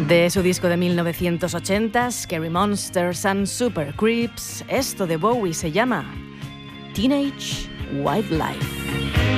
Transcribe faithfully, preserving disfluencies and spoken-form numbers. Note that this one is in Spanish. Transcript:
De su disco de mil novecientos ochenta, Scary Monsters and Super Creeps, esto de Bowie se llama Teenage Wildlife.